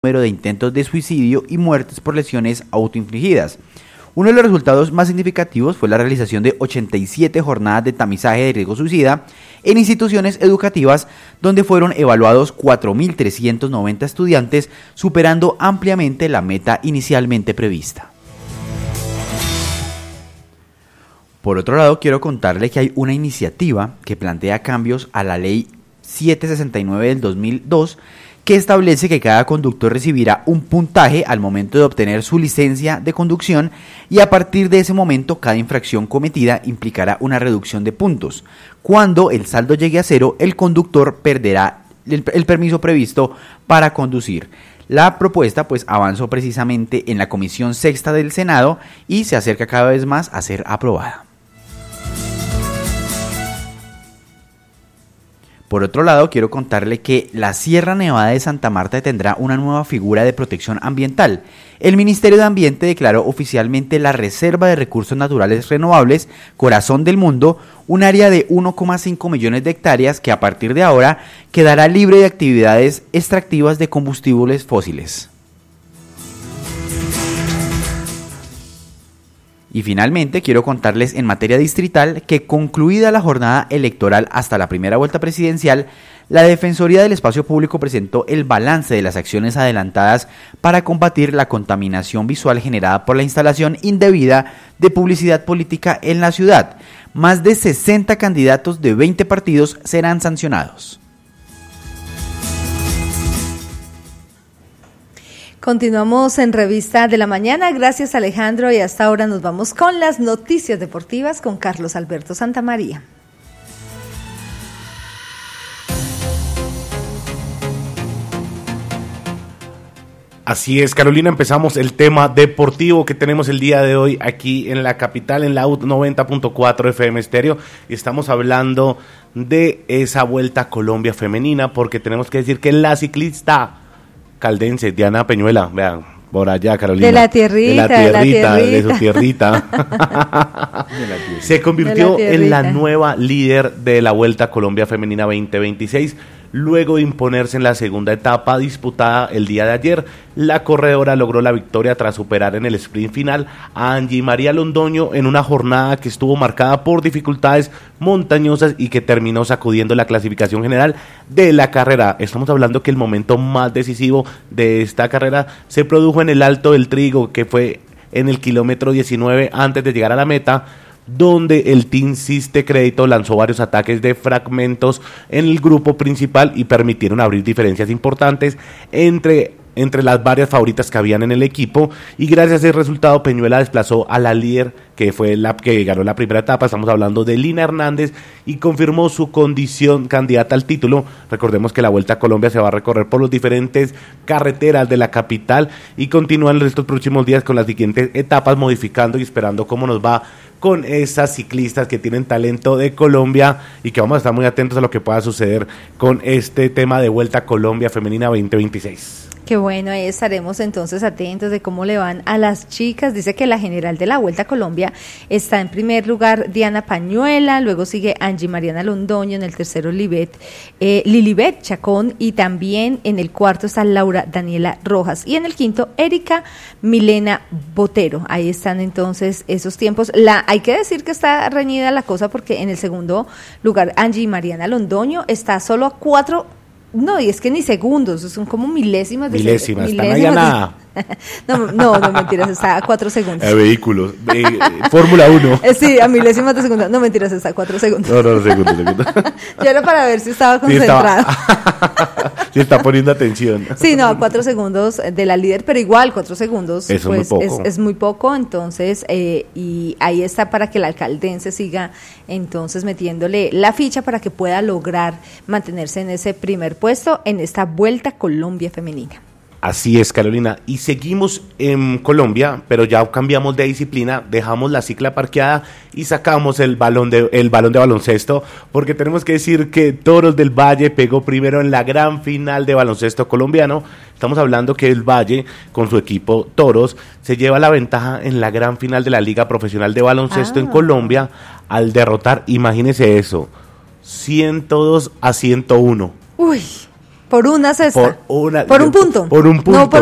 número de intentos de suicidio y muertes por lesiones autoinfligidas. Uno de los resultados más significativos fue la realización de 87 jornadas de tamizaje de riesgo suicida en instituciones educativas donde fueron evaluados 4.390 estudiantes, superando ampliamente la meta inicialmente prevista. Por otro lado, quiero contarle que hay una iniciativa que plantea cambios a la Ley 769 del 2002 que establece que cada conductor recibirá un puntaje al momento de obtener su licencia de conducción y a partir de ese momento cada infracción cometida implicará una reducción de puntos. Cuando el saldo llegue a cero, el conductor perderá el permiso previsto para conducir. La propuesta avanzó precisamente en la Comisión Sexta del Senado y se acerca cada vez más a ser aprobada. Por otro lado, quiero contarle que la Sierra Nevada de Santa Marta tendrá una nueva figura de protección ambiental. El Ministerio de Ambiente declaró oficialmente la Reserva de Recursos Naturales Renovables Corazón del Mundo, un área de 1,5 millones de hectáreas que a partir de ahora quedará libre de actividades extractivas de combustibles fósiles. Y finalmente quiero contarles en materia distrital que concluida la jornada electoral hasta la primera vuelta presidencial, la Defensoría del Espacio Público presentó el balance de las acciones adelantadas para combatir la contaminación visual generada por la instalación indebida de publicidad política en la ciudad. Más de 60 candidatos de 20 partidos serán sancionados. Continuamos en Revista de la Mañana. Gracias, Alejandro. Y hasta ahora nos vamos con las noticias deportivas con Carlos Alberto Santamaría. Así es, Carolina, empezamos el tema deportivo que tenemos el día de hoy aquí en la capital, en la 90.4 FM Estéreo, y estamos hablando de esa Vuelta a Colombia femenina, porque tenemos que decir que la ciclista caldense, Diana Peñuela, vean, por allá, Carolina. De la tierrita. De su tierrita. Se convirtió en la nueva líder de la Vuelta a Colombia Femenina 2026, luego de imponerse en la segunda etapa disputada el día de ayer. La corredora logró la victoria tras superar en el sprint final a Angie María Londoño en una jornada que estuvo marcada por dificultades montañosas y que terminó sacudiendo la clasificación general de la carrera. Estamos hablando que el momento más decisivo de esta carrera se produjo en el Alto del Trigo, que fue en el kilómetro 19 antes de llegar a la meta, donde el Team Siste Crédito lanzó varios ataques de fragmentos en el grupo principal y permitieron abrir diferencias importantes entre las varias favoritas que habían en el equipo, y gracias a ese resultado Peñuela desplazó a la líder, que fue la que ganó la primera etapa. Estamos hablando de Lina Hernández, y confirmó su condición candidata al título. Recordemos que la Vuelta a Colombia se va a recorrer por las diferentes carreteras de la capital y continúan en estos próximos días con las siguientes etapas, modificando y esperando cómo nos va con esas ciclistas que tienen talento de Colombia, y que vamos a estar muy atentos a lo que pueda suceder con este tema de Vuelta a Colombia Femenina 2026. Qué bueno, ahí estaremos entonces atentos de cómo le van a las chicas. Dice que la general de la Vuelta a Colombia está en primer lugar Diana Pañuela, luego sigue Angie Mariana Londoño, en el tercero Lilibet Chacón, y también en el cuarto está Laura Daniela Rojas, y en el quinto Erika Milena Botero. Ahí están entonces esos tiempos. Hay que decir que está reñida la cosa, porque en el segundo lugar Angie Mariana Londoño está solo a 4. No, y es que ni segundos, son como milésimas. Están allá nada. No, mentiras, está a 4 segundos. Vehículos, Fórmula 1. Sí, a milésimas de segundo. No, mentiras, está a 4 segundos. No, segundos. Yo era para ver si estaba concentrado. Sí, está poniendo atención. Sí, no, a 4 segundos de la líder, pero igual 4 segundos eso pues, es muy poco, entonces, y ahí está para que la alcaldense siga entonces metiéndole la ficha para que pueda lograr mantenerse en ese primer puesto en esta Vuelta a Colombia Femenina. Así es, Carolina, y seguimos en Colombia, pero ya cambiamos de disciplina, dejamos la cicla parqueada y sacamos el balón de baloncesto, porque tenemos que decir que Toros del Valle pegó primero en la gran final de baloncesto colombiano. Estamos hablando que el Valle, con su equipo Toros, se lleva la ventaja en la gran final de la Liga Profesional de Baloncesto en Colombia, al derrotar, imagínese eso, 102-101. Uy. Por una cesta. Por un punto. Por un punto. No por